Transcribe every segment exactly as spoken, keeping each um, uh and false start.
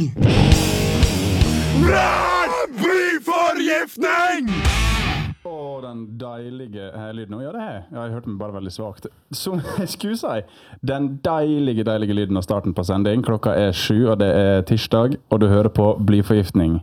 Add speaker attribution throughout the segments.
Speaker 1: Blyforgiftning!
Speaker 2: Åh, den deilige her lyden. Ja, det er. Ja, jeg hørte meg bare veldig svagt. Som jeg skulle si, den deilige, deilige lyden av starten på sending. Klokka er sju, og det er tirsdag, og du hører på Blyforgiftning.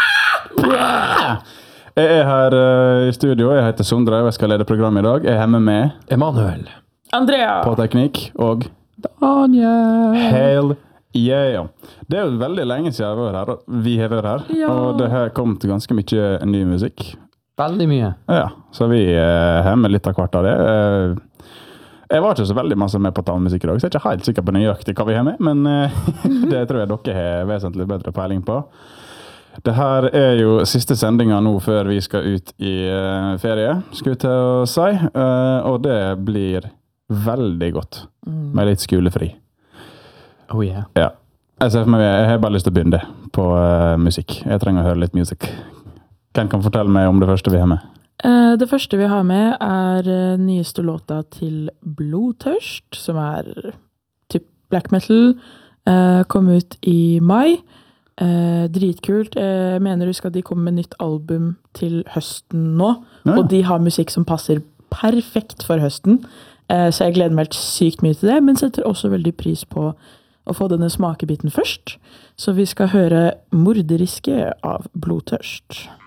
Speaker 2: Jeg er her uh, i studio. Jeg heter Sondre, og jeg skal lede programmet i dag. Jeg er hjemme med
Speaker 3: Emanuel.
Speaker 4: Andrea.
Speaker 2: På teknikk, og
Speaker 3: Daniel.
Speaker 2: Hell yeah. Det er jo veldig lenge siden jeg har vært her, og vi har vært her,
Speaker 4: Ja.
Speaker 2: og det har kommet ganske mye ny musikk.
Speaker 3: Veldig mye.
Speaker 2: Ja, så vi er hjemme litt av hvert av det. Eh, Jeg var ikke så veldig masse med på å ta musikk i dag, så jeg er ikke helt sikker på nøyaktig hva vi har med, men eh, det tror jeg dere har vesentlig bedre peiling på. Det her er jo siste sendinga nå før vi skal ut i eh, ferie, skulle jeg til å si, eh, og det blir veldig godt med litt skolefri.
Speaker 3: Oh yeah.
Speaker 2: Ja. Jeg ser for meg, jeg har bare lyst til å begynne på eh, musikk. Jeg trenger å høre litt musikk. Hvem kan fortelle meg om det første vi har med?
Speaker 4: Eh, Det første vi har med er eh, nyeste låta til Blodtørst, som er typ black metal. Eh, Kom ut i mai. Eh, Dritkult. Jeg mener husk at de kommer med nytt album til høsten nå,
Speaker 2: Ja.
Speaker 4: og de har musikk som passer perfekt for høsten. Eh, Så jeg gleder meg helt sykt mye til det, men setter også veldig pris på å få denne smakebiten først. Så vi skal høre Morderiske av Blodtørst.